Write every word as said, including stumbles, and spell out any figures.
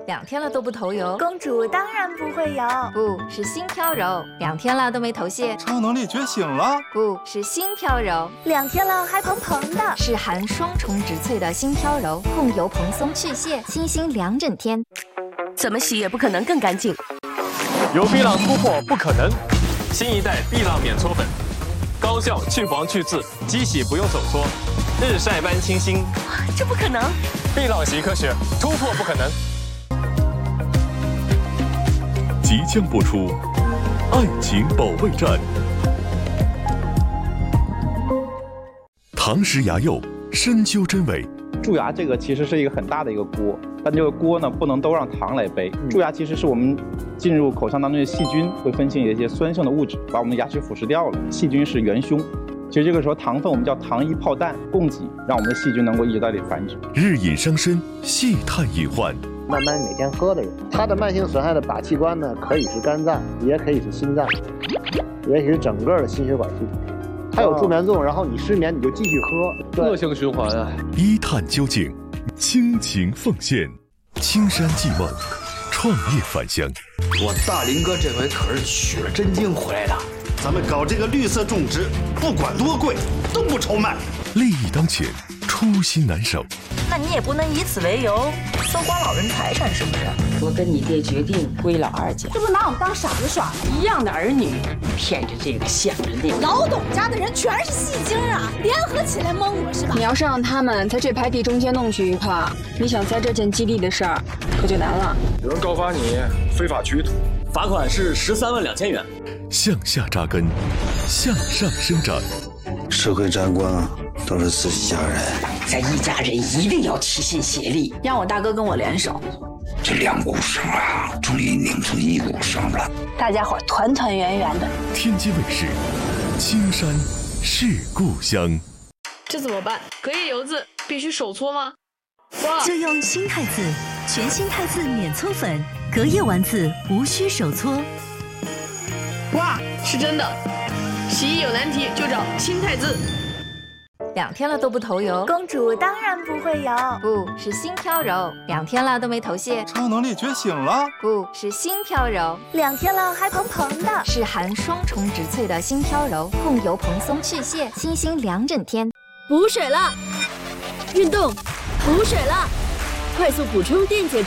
两天了都不头油。 公主当然不会有， 不是心飘柔，两天了都没头屑。 超能力觉醒了， 不是心飘柔， 两天了还蓬蓬的， 是含双重植萃的心飘柔，控油蓬松去屑，清新两整天。 怎么洗也不可能更干净。 有碧浪突破不可能，新一代碧浪免搓粉，高效去黄去渍，机洗不用手搓，日晒般清新。 这不可能！ 碧浪洗科学，突破不可能。 即将播出《爱情保卫战》。堂石牙釉，深究真伪。 蛀牙这个其实是一个很大的一个锅，但这个锅呢不能都让糖来背。蛀牙其实是我们进入口腔当中的细菌会分泌一些酸性的物质，把我们的牙齿腐蚀掉了。细菌是元凶，其实这个时候糖分我们叫糖衣炮弹供给，让我们的细菌能够一直在这里繁殖。 日饮伤身，细探隐患。 慢慢每天喝的人，它的慢性损害的靶器官呢，可以是肝脏，也可以是心脏，也可以是整个的心血管系统。它有助眠作用，然后你失眠你就继续喝， 恶性循环啊！ 一探究竟，倾情奉献，青山寄梦，创业返乡。 我大林哥这回可是取了真经回来的。 咱们搞这个绿色种植，不管多贵都不愁卖。 利益当前，初心难守。 那你也不能以此为由搜刮老人财产，是不是？ 我跟你爹决定归老二家， 这不拿我们当傻子耍？ 一样的儿女，骗着这个想着那个。 老董家的人全是戏精啊，联合起来蒙我是吧？ 你要是让他们在这排地中间弄去一块，你想在这件基地的事儿可就难了。 有人告发你非法取土， 罚款是十三万两千元。 向下扎根，向上生长。 社会战官都是自己家人， 咱一家人一定要齐心协力， 让我大哥跟我联手。 这两股绳啊，终于拧成一股绳了。 大家伙团团圆圆的。 天津卫视，青山是故乡。 这怎么办？隔夜油渍必须手搓吗？ 就用新汰渍，全新汰渍免搓粉，隔夜完渍无需手搓。 哇，是真的！洗衣有难题就找新汰渍。 两天了都不头油， 公主当然不会有， 不是心飘柔，两天了都没头屑。 超能力觉醒了， 不是心飘柔， 两天了还蓬蓬的， 是含双重植萃的心飘柔，控油蓬松去屑，清新两整天。 补水了，运动，补水了，快速补充电解质。